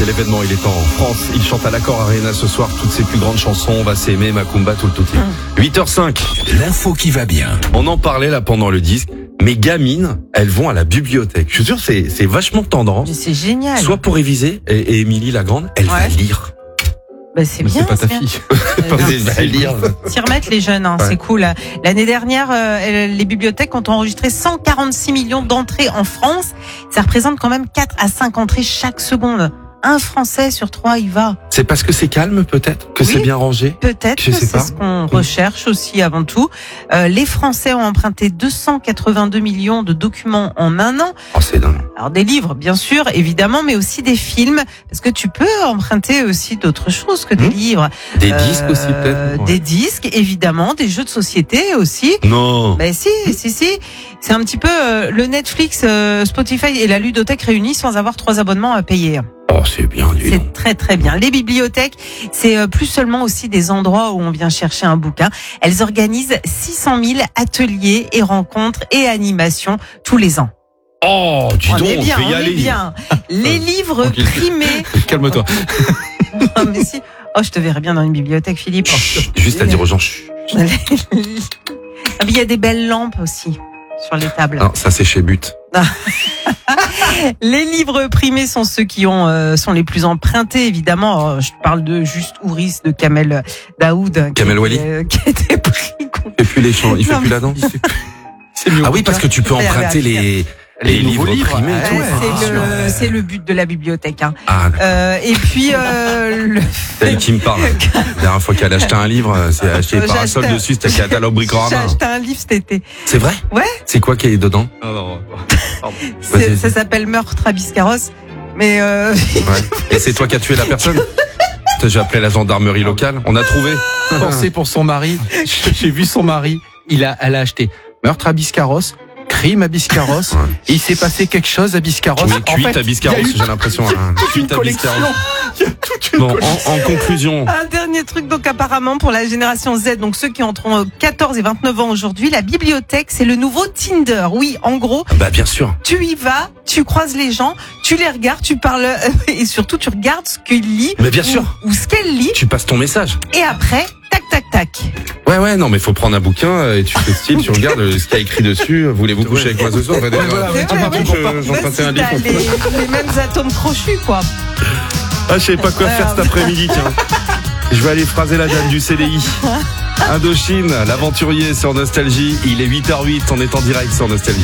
c'est l'événement, il est en France. Il chante à l'Accor Arena ce soir toutes ses plus grandes chansons. On va s'aimer, Macumba, tout le touti. 8h05. L'info qui va bien. On en parlait là pendant le disque. Mes gamines, elles vont à la bibliothèque. Je suis sûr, c'est vachement tendance. C'est génial. Soit pour réviser, et Émilie la grande, elle va lire. Bah c'est Mais bien. c'est pas ta fille. Elle va lire. S'y remettre les jeunes, hein, c'est cool. L'année dernière, les bibliothèques ont enregistré 146 millions d'entrées en France. Ça représente quand même 4 à 5 entrées chaque seconde. Un Français sur 3 y va. C'est parce que c'est calme, peut-être, que Oui. c'est bien rangé. Peut-être Je que sais c'est pas. ce qu'on recherche aussi avant tout. Les Français ont emprunté 282 millions de documents en un an. Oh, c'est dingue. Alors des livres, bien sûr, évidemment, mais aussi des films, parce que tu peux emprunter aussi d'autres choses que des livres. Des disques aussi, peut-être. Ouais. Des disques, évidemment, des jeux de société aussi. Non. Ben si. C'est un petit peu le Netflix, Spotify et la ludothèque réunis sans avoir 3 abonnements à payer. Oh, c'est bien, dis donc. C'est très très bien. Les bibliothèques, c'est plus seulement aussi des endroits où on vient chercher un bouquin. Elles organisent 600 000 ateliers et rencontres et animations tous les ans. Oh, dis donc, on est bien, je vais y on aller. est bien. Les livres Tranquille. primés. Calme-toi. Ah, mais si. Oh, je te verrais bien dans une bibliothèque, Philippe. Juste à dire aux gens, chut. Ah, mais il y a des belles lampes aussi sur les tables. Non, ça c'est chez But. Les livres primés sont ceux qui sont les plus empruntés, évidemment. Je parle de Juste Ouris, de Kamel Daoud. Kamel Wally. Qui était pris. Il fait plus les chants, il fait Non, plus mais- la danse. C'est mieux. Ah oui, parce que tu peux Regardez, emprunter les nouveaux livres livres, primés et tout. C'est le but de la bibliothèque. Hein. Ah, d'accord. Et puis le C'est elle qui me parle. La dernière fois qu'elle a acheté un livre, c'est acheté J'ai Parasol acheté- dessus, c'était catalogue j'ai Bricorama. acheté un livre cet été. C'est vrai? Ouais. C'est quoi qui est dedans? Non. Vas-y. Ça s'appelle Meurtre à Biscarrosse. Mais Ouais. Et c'est toi qui as tué la personne? J'ai appelé la gendarmerie locale. On a trouvé. Pensé pour son mari. J'ai vu son mari. Elle a acheté meurtre à Biscarrosse, crime à Biscarrosse. Et il s'est passé quelque chose à Biscarrosse. Oui, cuite à Biscarrosse, il y a eu j'ai l'impression. Hein. toute une Cuite à collection. Biscarrosse. Il y a toute une Bon, collection. en conclusion. un dernier truc, donc apparemment pour la génération Z, donc ceux qui ont 14 et 29 ans aujourd'hui, la bibliothèque c'est le nouveau Tinder. Oui, en gros, Bah, bien sûr. tu y vas, tu croises les gens, tu les regardes, tu parles et surtout tu regardes ce qu'ils lisent. Mais bien sûr. Ou ce qu'elle lit. Tu passes ton message. Et après, tac, tac, tac. Ouais, non, mais faut prendre un bouquin et tu fais style, tu regardes ce qu'il y a écrit dessus. Voulez-vous coucher avec moi ce soir? voilà, C'est vrai, ouais. J'empruntais un Bah, si livre. t'as les mêmes atomes crochus, quoi. Ah, je sais pas quoi faire cet après-midi, tiens. Je vais aller phraser la dame du CDI. Indochine, l'aventurier sur Nostalgie. Il est 8h08, on est en direct sur Nostalgie.